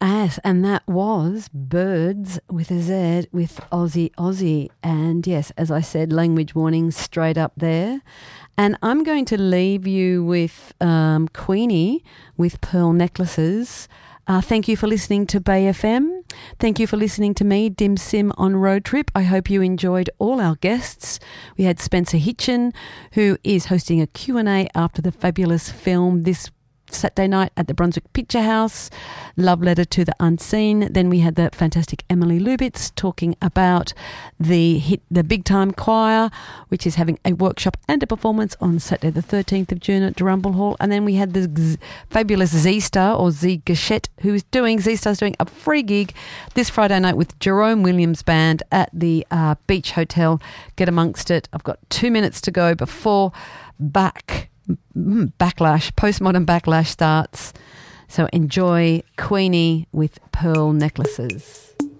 Yes, and that was Birds with a Z with Aussie Aussie. And yes, as I said, language warning straight up there. And I'm going to leave you with Queenie with Pearl Necklaces. Thank you for listening to Bay FM. Thank you for listening to me, Dim Sim, on Road Trip. I hope you enjoyed all our guests. We had Spencer Hitchin, who is hosting a Q&A after the fabulous film this Saturday night at the Brunswick Picture House, Love Letter to the Unseen. Then we had the fantastic Emily Lubitz talking about the Big Time Choir, which is having a workshop and a performance on Saturday the 13th of June at Durumble Hall. And then we had the fabulous Z-Star, or Z Gachette, Z-Star's doing a free gig this Friday night with Jerome Williams Band at the Beach Hotel. Get amongst it. I've got 2 minutes to go before postmodern backlash starts. So enjoy Queenie with Pearl Necklaces.